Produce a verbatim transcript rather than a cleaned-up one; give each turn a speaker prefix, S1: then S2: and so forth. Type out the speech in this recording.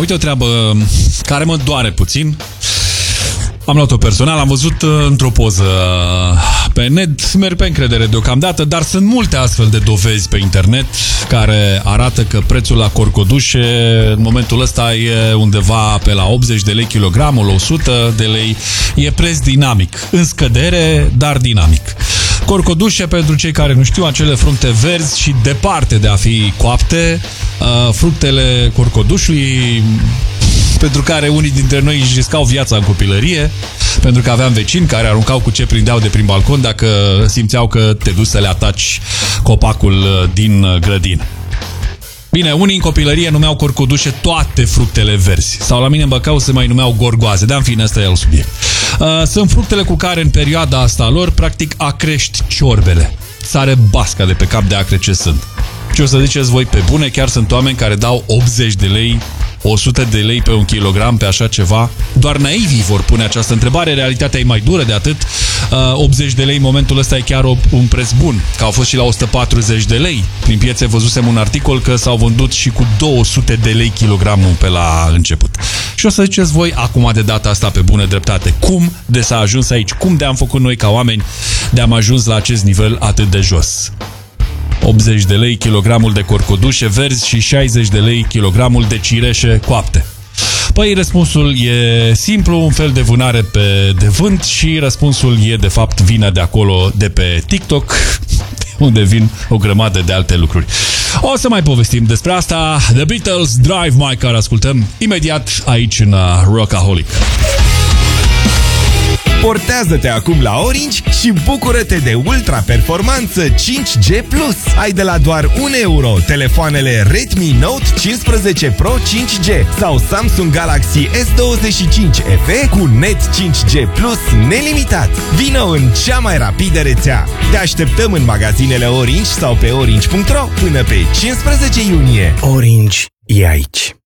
S1: Uite o treabă care mă doare puțin. Am luat-o personal, am văzut într-o poză pe net, merg pe încredere deocamdată, dar sunt multe astfel de dovezi pe internet care arată că prețul la corcodușe în momentul ăsta e undeva pe la optzeci de lei kilogramul, o sută de lei. E preț dinamic, în scădere, dar dinamic. Corcodușe, pentru cei care nu știu, acele fructe verzi și departe de a fi coapte, fructele corcodușului, pentru care unii dintre noi își riscau viața în copilărie, pentru că aveam vecini care aruncau cu ce prindeau de prin balcon dacă simțeau că te duci să le ataci copacul din grădină. Bine, unii în copilărie numeau corcodușe toate fructele verzi. Sau la mine în Bacău se mai numeau gorgoaze. Dar în fine, ăsta e el subiect. Sunt fructele cu care în perioada asta lor, practic, acrești ciorbele. Sare basca de pe cap de acre ce sunt. Și o să ziceți voi, pe bune, chiar sunt oameni care dau optzeci de lei, o sută de lei pe un kilogram pe așa ceva? Doar naivii vor pune această întrebare, realitatea e mai dură de atât. optzeci de lei în momentul ăsta e chiar un preț bun, că au fost și la o sută patruzeci de lei. Prin piețe văzusem un articol că s-au vândut și cu două sute de lei kilogramul pe la început. Și o să ziceți voi, acum de data asta pe bună dreptate, cum de s-a ajuns aici? Cum de am făcut noi ca oameni de am ajuns la acest nivel atât de jos? optzeci de lei kilogramul de corcodușe verzi și șaizeci de lei kilogramul de cireșe coapte. Păi răspunsul e simplu, un fel de vânare pe de vânt și răspunsul e de fapt vina de acolo, de pe TikTok, unde vin o grămadă de alte lucruri. O să mai povestim despre asta. The Beatles, Drive My Car, ascultăm imediat aici în Rockaholic.
S2: Portează-te acum la Orange și bucură-te de ultra-performanță cinci G plus. Ai de la doar un euro telefoanele Redmi Note cincisprezece Pro cinci G sau Samsung Galaxy S douăzeci și cinci F E cu net cinci G plus nelimitat. Vino în cea mai rapidă rețea. Te așteptăm în magazinele Orange sau pe orange punct ro până pe cincisprezece iunie.
S3: Orange e aici.